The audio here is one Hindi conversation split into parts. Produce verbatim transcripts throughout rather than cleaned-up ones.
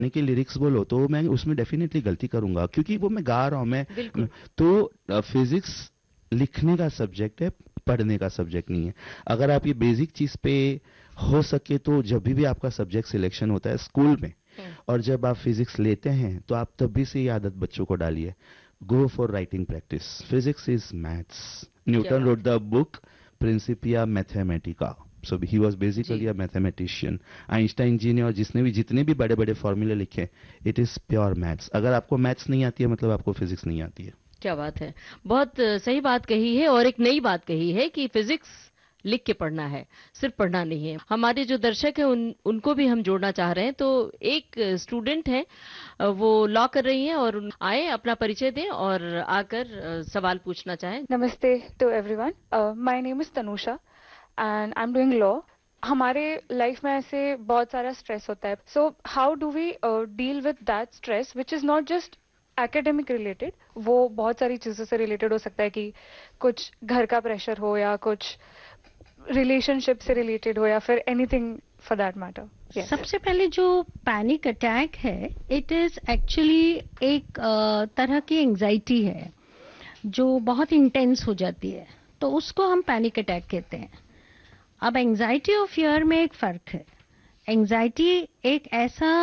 की लिरिक्स बोलो तो मैं उसमें डेफिनेटली गलती करूंगा, क्योंकि वो मैं गा रहा हूं मैं। बिल्कुल। तो फिजिक्स लिखने का सब्जेक्ट है, पढ़ने का सब्जेक्ट नहीं है। अगर आप ये बेसिक चीज पे हो सके तो जब भी, भी आपका सब्जेक्ट सिलेक्शन होता है स्कूल में, हम्म, और जब आप फिजिक्स लेते हैं तो आप तभी से ये आदत बच्चों को डालिए, go for writing practice. Physics is maths. क्या न्यूटन रोट बात the book Principia Mathematica, so he was है जी। बेसिकली अ मैथमेटिशियन। आइंस्टाइन जी ने और जिसने भी जितने भी बड़े बड़े फॉर्मूले लिखे, इट इज प्योर मैथ्स। अगर आपको मैथ्स नहीं आती है मतलब आपको फिजिक्स नहीं आती है। क्या बात है। बहुत अ, सही बात कही है और एक नई बात कही है कि फिजिक्स लिख के पढ़ना है, सिर्फ पढ़ना नहीं है। हमारे जो दर्शक हैं उन उनको भी हम जोड़ना चाह रहे हैं। तो एक स्टूडेंट है, अ, वो लॉ कर रही हैं और उन- आए अपना परिचय दें और आकर अ, सवाल पूछना चाहें। नमस्ते to everyone, my name is Tanusha and I am doing law. हमारे लाइफ में ऐसे बहुत सारा स्ट्रेस होता है, so how do we deal with that stress which is not just academic related, वो बहुत सारी चीज़ों से रिलेटेड हो सकता है कि कुछ घर का प्रेशर हो या कुछ रिलेशनशिप से रिलेटेड हो या फिर एनीथिंग फॉर दैट मैटर। सबसे पहले जो पैनिक अटैक है, इट इज एक्चुअली एक अ, तरह की एंजाइटी है जो बहुत इंटेंस हो जाती है, तो उसको हम पैनिक अटैक कहते हैं। अब एंजाइटी और फियर में एक फर्क है। एंजाइटी एक ऐसा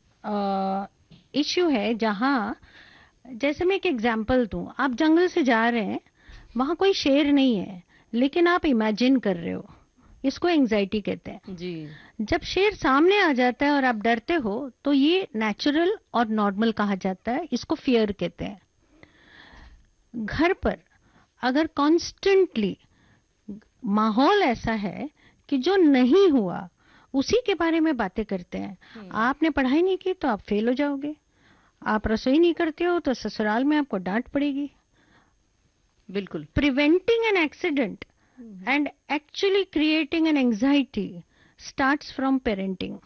इश्यू है जहां, जैसे मैं एक एग्जांपल दूं, आप जंगल से जा रहे हैं, वहां कोई शेर नहीं है लेकिन आप इमेजिन कर रहे हो, इसको एंजाइटी कहते हैं। जी। जब शेर सामने आ जाता है और आप डरते हो तो ये नेचुरल और नॉर्मल कहा जाता है, इसको फियर कहते हैं। घर पर अगर कॉन्स्टेंटली माहौल ऐसा है कि जो नहीं हुआ उसी के बारे में बातें करते हैं, आपने पढ़ाई नहीं की तो आप फेल हो जाओगे, आप रसोई नहीं करते हो तो ससुराल में आपको डांट पड़ेगी। बिल्कुल। Preventing an accident and actually creating an anxiety starts from parenting.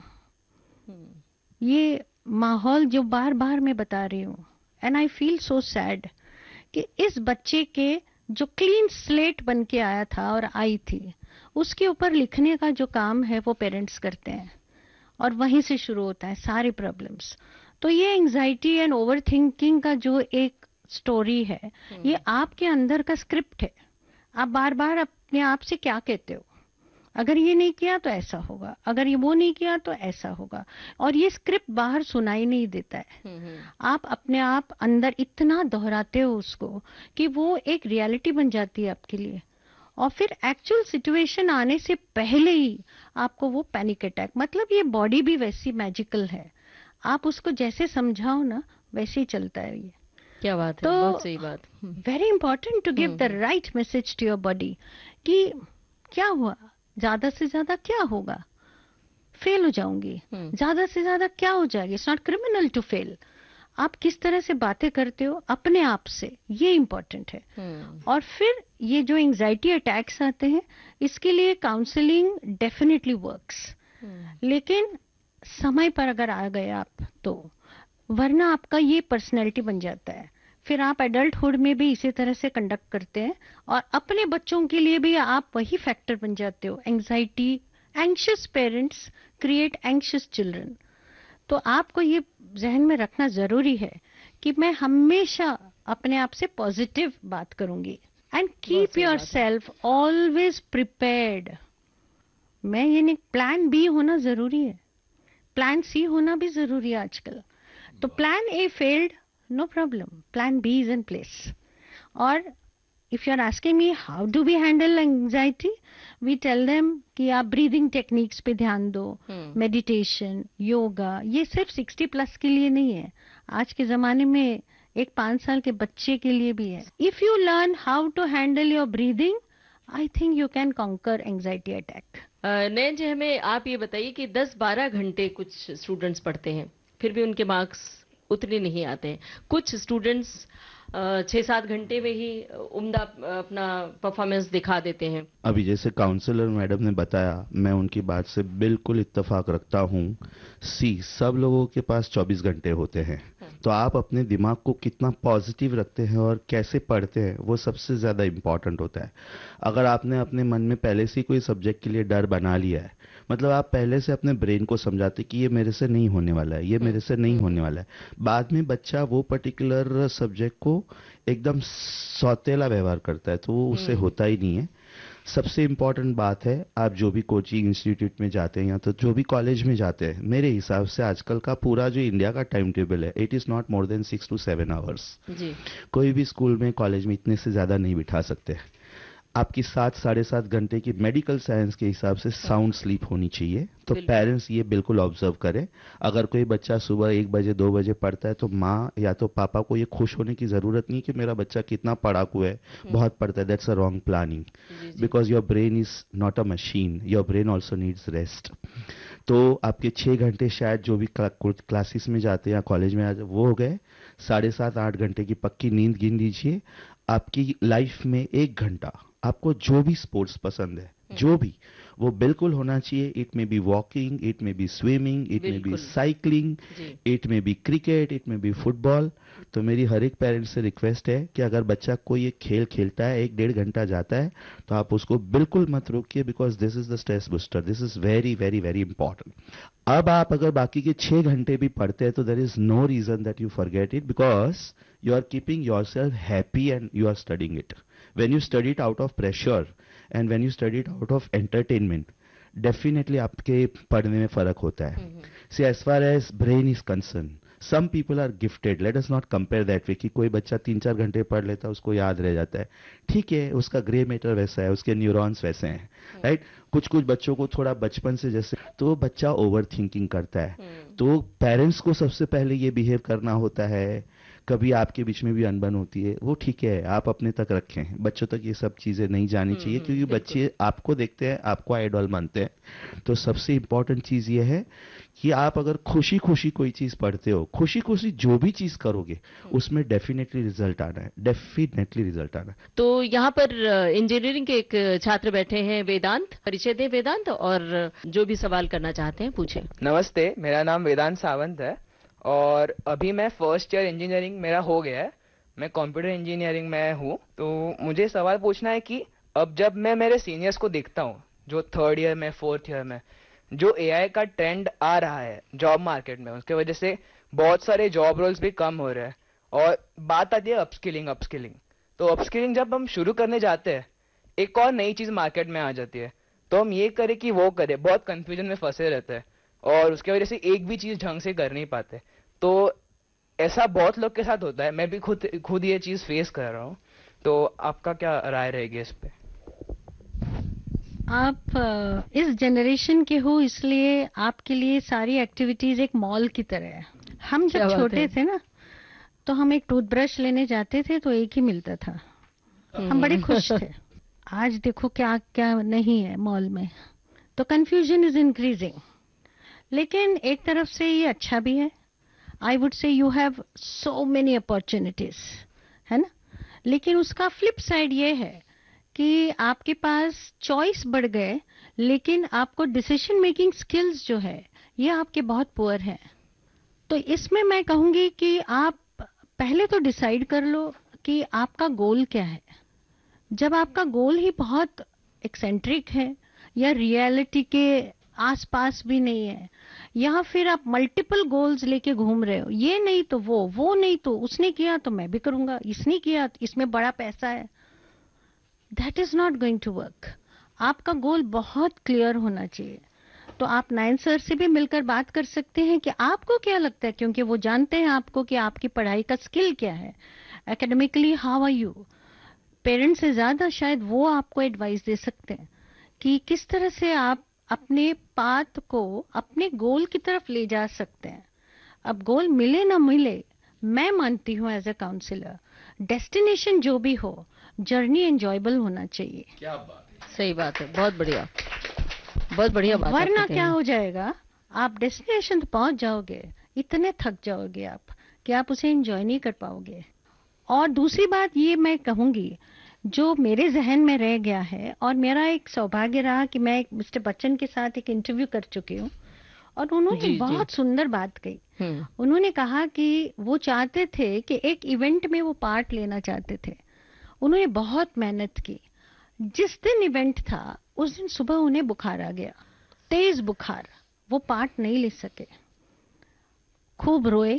ये माहौल जो बार बार मैं बता रही हूँ, and I feel so sad कि इस बच्चे के जो क्लीन स्लेट बन के आया था और आई थी, उसके ऊपर लिखने का जो काम है वो पेरेंट्स करते हैं और वहीं से शुरू होता है सारे प्रॉब्लम्स। तो ये एंजाइटी एंड ओवर थिंकिंग का जो एक स्टोरी है, ये आपके अंदर का स्क्रिप्ट है। आप बार बार अपने आप से क्या कहते हो, अगर ये नहीं किया तो ऐसा होगा, अगर ये वो नहीं किया तो ऐसा होगा, और ये स्क्रिप्ट बाहर सुनाई नहीं देता है। आप अपने आप अंदर इतना दोहराते हो उसको कि वो एक रियलिटी बन जाती है आपके लिए, और फिर एक्चुअल सिचुएशन आने से पहले ही आपको वो पैनिक अटैक, मतलब ये बॉडी भी वैसी मैजिकल है, आप उसको जैसे समझाओ ना वैसे ही चलता है ये। क्या बात है, तो बहुत सही बात। Very important to give the right message to your body कि क्या हुआ, ज्यादा से ज्यादा क्या होगा, फेल हो जाऊंगी, ज्यादा से ज्यादा क्या हो जाएगी, it's not criminal to fail. आप किस तरह से बातें करते हो अपने आप से, ये इम्पोर्टेंट है। और फिर ये जो एंजाइटी अटैक्स आते हैं, इसके लिए काउंसलिंग डेफिनेटली वर्क्स, लेकिन समय पर अगर आ गए आप तो, वरना आपका ये पर्सनैलिटी बन जाता है, फिर आप एडल्टहुड में भी इसी तरह से कंडक्ट करते हैं और अपने बच्चों के लिए भी आप वही फैक्टर बन जाते हो। Anxiety, anxious parents create anxious children. तो आपको ये जहन में रखना जरूरी है कि मैं हमेशा अपने आप से पॉजिटिव बात करूंगी and keep your self always prepared. मैं ये नहीं, प्लान बी होना जरूरी है, प्लान सी होना भी जरूरी है आजकल। तो plan A failed, no problem, plan B is in place. और if you are asking me how do we handle anxiety, we tell them कि आप ब्रीदिंग टेक्निक्स पे ध्यान दो, मेडिटेशन, योगा, ये सिर्फ सिक्सटी प्लस के लिए नहीं है, आज के जमाने में एक पांच साल के बच्चे के लिए भी है। If you learn how to handle your breathing, I think you can conquer anxiety attack. नयन जी, हमें आप ये बताइए कि दस बारह घंटे कुछ स्टूडेंट्स पढ़ते हैं, फिर भी उनके मार्क्स उतने नहीं आते हैं। कुछ स्टूडेंट्स छः सात घंटे में ही उम्दा अपना परफॉर्मेंस दिखा देते हैं। अभी जैसे काउंसलर मैडम ने बताया, मैं उनकी बात से बिल्कुल इत्तेफाक रखता हूँ। सी, सब लोगों के पास चौबीस घंटे होते हैं, तो आप अपने दिमाग को कितना पॉजिटिव रखते हैं और कैसे पढ़ते हैं, वो सबसे ज़्यादा इम्पॉर्टेंट होता है। अगर आपने अपने मन में पहले से कोई सब्जेक्ट के लिए डर बना लिया है, मतलब आप पहले से अपने ब्रेन को समझाते कि ये मेरे से नहीं होने वाला है, ये मेरे से नहीं होने वाला है। बाद में बच्चा वो पर्टिकुलर सब्जेक्ट को एकदम सौतेला व्यवहार करता है, तो वो उससे होता ही नहीं है। सबसे इम्पोर्टेंट बात है, आप जो भी कोचिंग इंस्टीट्यूट में जाते हैं या तो जो भी कॉलेज में जाते हैं, मेरे हिसाब से आजकल का पूरा जो इंडिया का टाइम टेबल है, it is not more than six to seven hours. कोई भी स्कूल में कॉलेज में इतने से ज्यादा नहीं बिठा सकते। आपकी सात साढ़े सात घंटे की मेडिकल साइंस के हिसाब से साउंड स्लीप होनी चाहिए। तो पेरेंट्स ये बिल्कुल ऑब्जर्व करें। अगर कोई बच्चा सुबह एक बजे दो बजे पढ़ता है तो माँ या तो पापा को ये खुश होने की जरूरत नहीं कि मेरा बच्चा कितना पढ़ाकू है, बहुत पढ़ता है। That's a wrong planning, because your brain is not a machine, your brain also needs rest. तो आपके छः घंटे शायद जो भी क्लासेस में जाते हैं या कॉलेज में आते वो हो गए। साढ़े सात आठ घंटे की पक्की नींद गिन लीजिए। आपकी लाइफ में एक घंटा आपको जो भी स्पोर्ट्स पसंद है, जो भी, वो बिल्कुल होना चाहिए। इट में बी वॉकिंग, इट में बी स्विमिंग, इट में बी साइकिलिंग, इट में बी क्रिकेट, इट में बी फुटबॉल। तो मेरी हर एक पेरेंट्स से रिक्वेस्ट है कि अगर बच्चा कोई एक खेल खेलता है, एक डेढ़ घंटा जाता है, तो आप उसको बिल्कुल मत रोकिए, because this is the stress booster, this is very very very important. अब आप अगर बाकी के छह घंटे भी पढ़ते हैं तो there is no reason that you forget it, because you are keeping yourself happy and you are studying it. When you study it out of pressure and when you study it out of entertainment, definitely आपके पढ़ने में फर्क होता है। See, as far as brain is concerned, some people are gifted. Let us not compare that way कि कोई बच्चा तीन चार घंटे पढ़ लेता है, उसको याद रह जाता है। ठीक है, उसका ग्रे मैटर वैसा है, उसके न्यूरॉन्स वैसे हैं, राइट। कुछ कुछ बच्चों को थोड़ा बचपन से जैसे, तो बच्चा ओवर थिंकिंग करता है। तो पेरेंट्स को सबसे पहले ये बिहेव करना होता है। कभी आपके बीच में भी अनबन होती है, वो ठीक है, आप अपने तक रखें, बच्चों तक ये सब चीजें नहीं जानी चाहिए, क्योंकि बच्चे आपको देखते हैं, आपको आइडल मानते हैं। तो सबसे इंपॉर्टेंट चीज ये है कि आप अगर खुशी खुशी कोई चीज पढ़ते हो, खुशी खुशी जो भी चीज करोगे, उसमें डेफिनेटली रिजल्ट आना है, डेफिनेटली रिजल्ट आना है। तो यहाँ पर इंजीनियरिंग के एक छात्र बैठे हैं, वेदांत। परिचय दें वेदांत, और जो भी सवाल करना चाहते हैं पूछें। नमस्ते, मेरा नाम वेदांत सावंत है और अभी मैं फर्स्ट ईयर इंजीनियरिंग मेरा हो गया है। मैं कंप्यूटर इंजीनियरिंग में हूँ। तो मुझे सवाल पूछना है कि अब जब मैं मेरे सीनियर्स को देखता हूँ जो थर्ड ईयर में, फोर्थ ईयर में, जो एआई का ट्रेंड आ रहा है जॉब मार्केट में, उसके वजह से बहुत सारे जॉब रोल्स भी कम हो रहे हैं। और बात आती है अपस्किलिंग अपस्किलिंग तो अपस्किलिंग जब हम शुरू करने जाते हैं, एक और नई चीज मार्केट में आ जाती है, तो हम ये करें कि वो करें, बहुत कंफ्यूजन में फंसे रहते हैं और उसके वजह से एक भी चीज ढंग से कर नहीं पाते। तो ऐसा बहुत लोग के साथ होता है, मैं भी खुद खुद ये चीज फेस कर रहा हूँ। तो आपका क्या राय रहेगी इस पे? आप इस जनरेशन के हो, इसलिए आपके लिए सारी एक्टिविटीज एक मॉल की तरह है। हम जब छोटे थे ना, तो हम एक टूथब्रश लेने जाते थे तो एक ही मिलता था, हम बड़े खुश थे। आज देखो क्या क्या नहीं है मॉल में, तो कंफ्यूजन इज इंक्रीजिंग। लेकिन एक तरफ से ये अच्छा भी है। I would say you have so many opportunities, है ना। लेकिन उसका फ्लिप साइड ये है कि आपके पास चॉइस बढ़ गए, लेकिन आपको डिसीजन मेकिंग स्किल्स जो है ये आपके बहुत पुअर हैं। तो इसमें मैं कहूंगी कि आप पहले तो डिसाइड कर लो कि आपका गोल क्या है। जब आपका गोल ही बहुत एक्सेंट्रिक है या रियलिटी के आसपास भी नहीं है, या फिर आप मल्टीपल गोल्स लेके घूम रहे हो, ये नहीं तो वो, वो नहीं तो उसने किया तो मैं भी करूंगा, इसने किया तो इसमें बड़ा पैसा है, that is not going to work. आपका गोल बहुत क्लियर होना चाहिए। तो आप नाइन सर से भी मिलकर बात कर सकते हैं कि आपको क्या लगता है, क्योंकि वो जानते हैं आपको कि आपकी पढ़ाई का स्किल क्या है, academically how are you. Parents से ज्यादा शायद वो आपको एडवाइस दे सकते हैं कि किस तरह से आप अपने पाथ को अपने गोल की तरफ ले जा सकते हैं। अब गोल मिले ना मिले, मैं मानती हूँ एज ए काउंसलर, डेस्टिनेशन जो भी हो, जर्नी एंजॉयबल होना चाहिए। क्या बात है, सही बात है, बहुत बढ़िया, बहुत बढ़िया बात। वरना क्या हो जाएगा, आप डेस्टिनेशन तो पहुंच जाओगे, इतने थक जाओगे आप कि आप उसे एंजॉय नहीं कर पाओगे। और दूसरी बात ये मैं कहूंगी, जो मेरे जहन में रह गया है, और मेरा एक सौभाग्य रहा कि मैं मिस्टर बच्चन के साथ एक इंटरव्यू कर चुकी हूँ, और उन्होंने जी, बहुत जी. सुंदर बात कही। उन्होंने कहा कि वो चाहते थे कि एक इवेंट में वो पार्ट लेना चाहते थे। उन्होंने बहुत मेहनत की। जिस दिन इवेंट था उस दिन सुबह उन्हें बुखार आ गया। तेज बुखार, वो पार्ट नहीं ले सके, खूब रोए,